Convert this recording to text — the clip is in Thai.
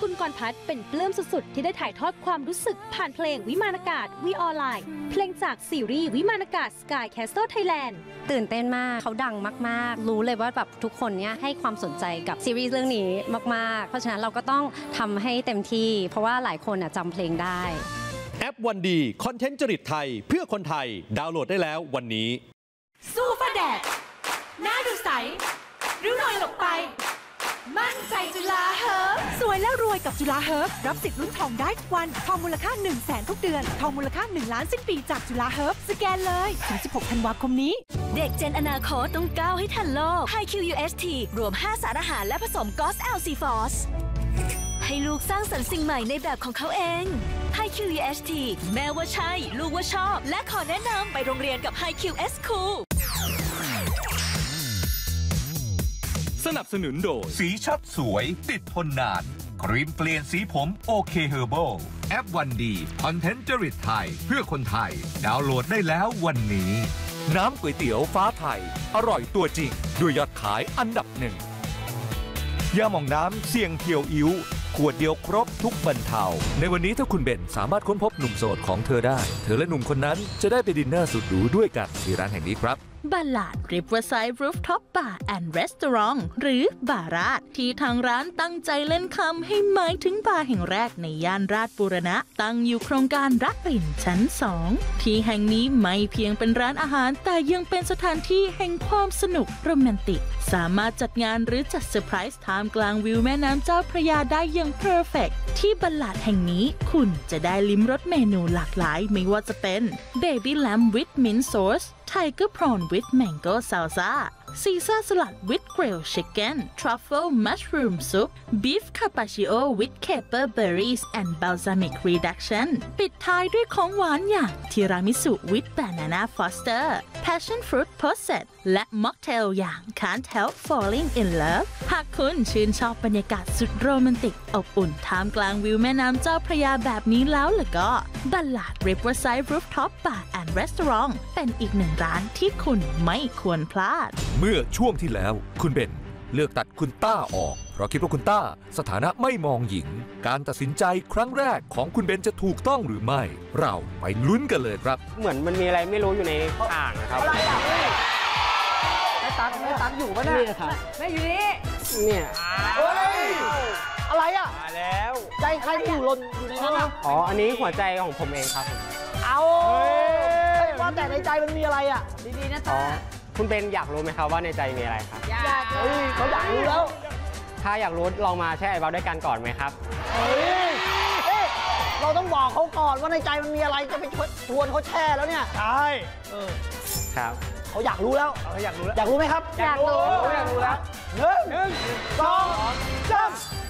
กุลกรพัฒน์เป็นปลื้มสุดๆที่ได้ถ่ายทอดความรู้สึกผ่านเพลงวิมานอากาศ We All Lie เพลงจากซีรีส์วิมานอากาศ Sky Castle Thailand ตื่นเต้นมากเขาดังมากๆรู้เลยว่าแบบทุกคนเนี้ยให้ความสนใจกับซีรีส์เรื่องนี้มากๆเพราะฉะนั้นเราก็ต้องทำให้เต็มที่เพราะว่าหลายคนจำเพลงได้แอปวันดีคอนเทนต์จริตไทยเพื่อคนไทยดาวน์โหลดได้แล้ววันนี้สู้ฟ้าแดดหน้าดูใสริ้วรอยหลบไปมั่นใจจุฬาเฮิร์บสวยและรวยกับจุฬาเฮิร์บรับสิทธิ์ลุ้นทองได้ทุกวันทองมูลค่า 100,000 ทุกเดือนทองมูลค่า1 ล้านสิ้นปีจากจุฬาเฮิร์บสแกนเลยถึง16 ธันวาคมนี้เด็กเจนอนาคตต้องก้าวให้ทันโลก HiQUST รวม5สารอาหารและผสมกอส LC-FOS ให้ลูกสร้างสรรค์สิ่งใหม่ในแบบของเขาเอง HiQUST แม่ว่าใช่ลูกว่าชอบและขอแนะนำไปโรงเรียนกับ HiQS School สนับสนุนโดยสีชัดสวยติดทนนานครีมเปลี่ยนสีผมโอเคเฮอร์เบิลแอปวันดีคอนเทนต์จริตไทยเพื่อคนไทยดาวน์โหลดได้แล้ววันนี้น้ำก๋วยเตี๋ยวฟ้าไทยอร่อยตัวจริงด้วยยอดขายอันดับหนึ่งยาหม่องน้ำเสี่ยงเพียวอิ้วขวดเดียวครบทุกบรรเทาในวันนี้ถ้าคุณเบนสามารถค้นพบหนุ่มโสดของเธอได้เธอและหนุ่มคนนั้นจะได้ไปดินเนอร์สุดหรูด้วยกันที่ร้านแห่งนี้ครับบัลลาด Riverside Rooftop Bar and Restaurant หรือบาราดที่ทางร้านตั้งใจเล่นคำให้หมายถึงบาร์แห่งแรกในย่านราชบูรณะตั้งอยู่โครงการรักรินชั้น 2 ที่แห่งนี้ไม่เพียงเป็นร้านอาหารแต่ยังเป็นสถานที่แห่งความสนุกโรแมนติกสามารถจัดงานหรือจัดเซอร์ไพรส์ท่ามกลางวิวแม่น้ำเจ้าพระยาได้อย่างเพอร์เฟกต์ที่บัลลาดแห่งนี้คุณจะได้ลิ้มรสเมนูหลากหลายไม่ว่าจะเป็น Baby Lamb with Mint Sauce Tiger Prawn with Mango Salsa Caesar Salad with Grilled Chicken Truffle Mushroom Soup Beef Carpaccio with Caper Berries and Balsamic Reduction ปิดท้ายด้วยของหวานอย่างทีรามิสุ with Banana Foster Passion Fruit Posset และม็อกเทลอย่าง Can't Help Falling in Love หากคุณชื่นชอบบรรยากาศสุดโรแมนติกอบอุ่นท่ามกลางวิวแม่น้ำเจ้าพระยาแบบนี้แล้วล่ะก็บัลลาด Riverside Rooftop Bar and Restaurant เป็นอีกหนึ่งร้านที่คุณไม่ควรพลาดเมื่อช่วงที่แล้วคุณเบนเลือกตัดคุณต้าออกเพราะคิดว่าคุณต้าสถานะไม่มองหญิงการตัดสินใจครั้งแรกของคุณเบนจะถูกต้องหรือไม่เราไปลุ้นกันเลยครับเหมือนมันมีอะไรไม่รู้อยู่ในอ่างนะครับอะไรอ่ะแม่ตั๊กอยู่ปะเนี่ยนี่ครับแม่อยู่นี่เนี่ยเฮ้ยอะไรอ่ะมาแล้วใจใครอยู่หล่นอยู่ในนั้นอ๋ออันนี้หัวใจของผมเองครับเอาว่าแต่ในใจมันมีอะไรอ่ะดีๆนะต้าคุณเบนอยากรู้ไหมครับว่าในใจมีอะไรครับอยากเขาอยากรู้แล้วถ้าอยากรู้ลองมาแช่ไอเบลด้วยกันก่อนไหมครับเราต้องบอกเขาก่อนว่าในใจมันมีอะไรจะไปชวนเขาแช่แล้วเนี่ยใช่ครับเขาอยากรู้แล้วอยากรู้ไหมครับอยากรู้แล้ว1 2 3